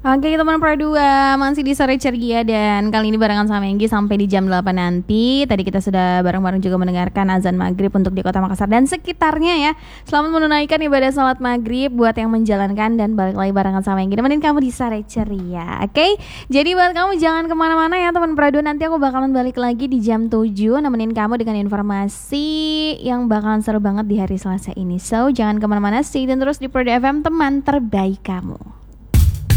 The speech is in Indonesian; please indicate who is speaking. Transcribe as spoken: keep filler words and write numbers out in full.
Speaker 1: Oke teman Pro dua, masih di sore ceria dan kali ini barengan sama Enggi sampai di jam delapan nanti. Tadi kita sudah bareng-bareng juga mendengarkan azan maghrib untuk di Kota Makassar dan sekitarnya ya. Selamat menunaikan ibadah salat maghrib buat yang menjalankan dan balik lagi barengan sama Enggi nemenin kamu di sore ceria. Oke, jadi buat kamu jangan kemana-mana ya teman Pro dua. Nanti aku bakalan balik lagi di jam tujuh nemenin kamu dengan informasi yang bakalan seru banget di hari Selasa ini. So jangan kemana-mana, stay tune terus di Pro dua F M, teman terbaik kamu.